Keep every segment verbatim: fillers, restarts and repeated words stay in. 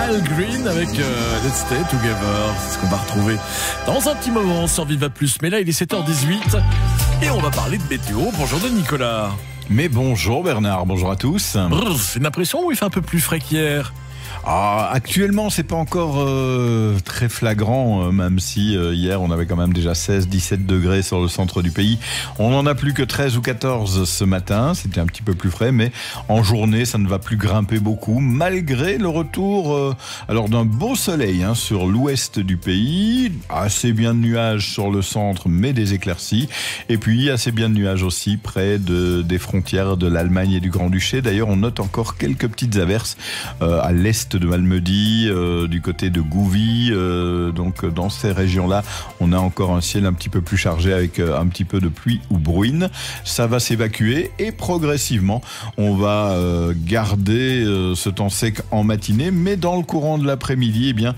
Al Green avec euh, Let's Stay Together. C'est ce qu'on va retrouver dans un petit moment sur Viva Plus. Mais là, il est sept heures dix-huit et on va parler de météo. Bonjour de Nicolas. Mais bonjour Bernard, bonjour à tous. Brrr, c'est une impression où il fait un peu plus frais qu'hier? Ah, actuellement, c'est pas encore euh, très flagrant, euh, même si euh, hier on avait quand même déjà seize dix-sept degrés sur le centre du pays. On n'en a plus que treize ou quatorze ce matin, c'était un petit peu plus frais, mais en journée, ça ne va plus grimper beaucoup, malgré le retour euh, alors d'un beau soleil hein, sur l'ouest du pays, assez bien de nuages sur le centre, mais des éclaircies, et puis assez bien de nuages aussi près de, des frontières de l'Allemagne et du Grand-Duché. D'ailleurs, on note encore quelques petites averses euh, à l'est de Malmedy, euh, du côté de Gouvy, euh, donc dans ces régions-là, on a encore un ciel un petit peu plus chargé avec euh, un petit peu de pluie ou bruine. Ça va s'évacuer et progressivement, on va euh, garder euh, ce temps sec en matinée, mais dans le courant de l'après-midi, eh bien,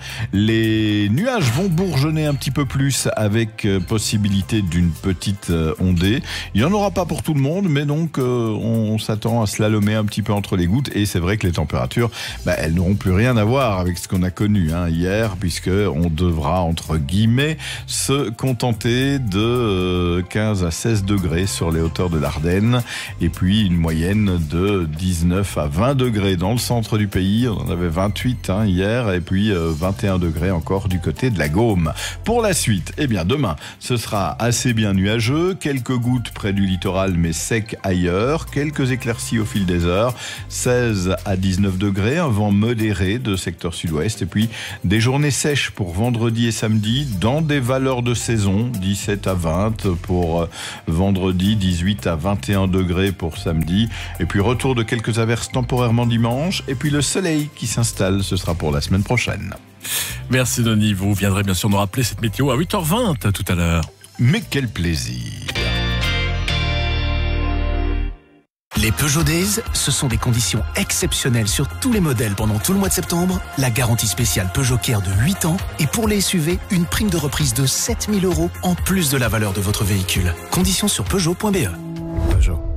les nuages vont bourgeonner un petit peu plus avec euh, possibilité d'une petite euh, ondée. Il n'y en aura pas pour tout le monde, mais donc euh, on s'attend à slalomer un petit peu entre les gouttes et c'est vrai que les températures, bah, elles n'auront plus rien à voir avec ce qu'on a connu hein, hier, puisque on devra entre guillemets se contenter de euh, quinze à seize degrés sur les hauteurs de l'Ardenne, et puis une moyenne de dix-neuf à vingt degrés dans le centre du pays. On en avait vingt-huit hein, hier, et puis euh, vingt et un degrés encore du côté de la Gaume. Pour la suite, eh bien demain, ce sera assez bien nuageux, quelques gouttes près du littoral, mais sec ailleurs, quelques éclaircies au fil des heures, seize à dix-neuf degrés, un vent modéré de secteur sud-ouest, et puis des journées sèches pour vendredi et samedi dans des valeurs de saison, dix-sept à vingt pour vendredi, dix-huit à vingt et un degrés pour samedi, et puis retour de quelques averses temporairement dimanche, et puis le soleil qui s'installe, ce sera pour la semaine prochaine. Merci Denis, vous viendrez bien sûr nous rappeler cette météo à huit heures vingt tout à l'heure. Mais quel plaisir! Les Peugeot Days, ce sont des conditions exceptionnelles sur tous les modèles pendant tout le mois de septembre, la garantie spéciale Peugeot Care de huit ans et pour les S U V, une prime de reprise de sept mille euros en plus de la valeur de votre véhicule. Conditions sur Peugeot point B E. Peugeot.